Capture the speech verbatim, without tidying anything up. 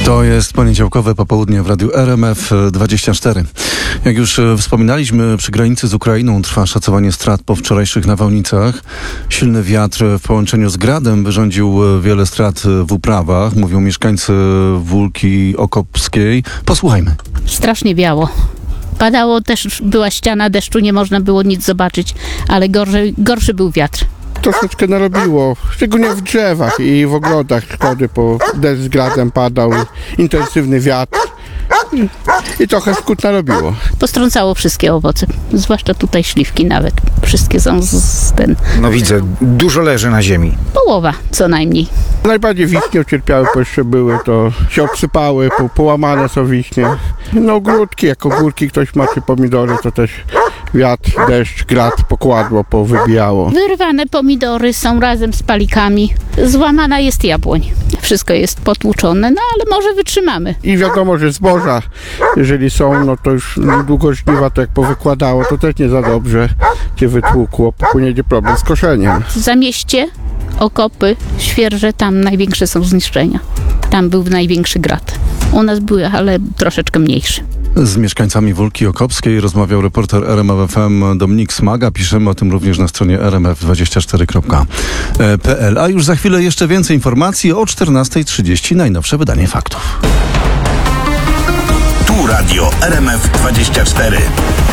To jest poniedziałkowe popołudnie w Radiu R M F dwadzieścia cztery. Jak już wspominaliśmy, przy granicy z Ukrainą trwa szacowanie strat po wczorajszych nawałnicach. Silny wiatr w połączeniu z gradem wyrządził wiele strat w uprawach, mówią mieszkańcy Wólki Okopskiej. Posłuchajmy. Strasznie biało. Padało też, była ściana deszczu, nie można było nic zobaczyć, ale gorszy, gorszy był wiatr. Troszeczkę narobiło, szczególnie w drzewach i w ogrodach szkody, bo deszcz z gradem padał, intensywny wiatr i, i trochę szkód narobiło. Postrącało wszystkie owoce, zwłaszcza tutaj śliwki nawet. Wszystkie są z, z ten... No widzę, dużo leży na ziemi. Połowa co najmniej. Najbardziej wiśnie ucierpiały, bo jeszcze były, to się obsypały, po, połamane są wiśnie. No ogródki, jak ogórki ktoś ma, czy pomidory, to też wiatr, deszcz, grad pokładło, powybijało. Wyrwane pomidory są razem z palikami. Złamana jest jabłoń. Wszystko jest potłuczone, no ale może wytrzymamy. I wiadomo, że zboża, jeżeli są, no to już niedługo żniwa, to jak powykładało, to też nie za dobrze się wytłukło, będzie problem z koszeniem. W Zamieście, Okopy, Świerże, tam największe są zniszczenia. Tam był największy grad. U nas były, ale troszeczkę mniejszy. Z mieszkańcami Wólki Okopskiej rozmawiał reporter R M F F M Dominik Smaga. Piszemy o tym również na stronie r m f dwadzieścia cztery kropka p l. A już za chwilę jeszcze więcej informacji o czternasta trzydzieści. Najnowsze wydanie faktów. Tu Radio R M F dwadzieścia cztery.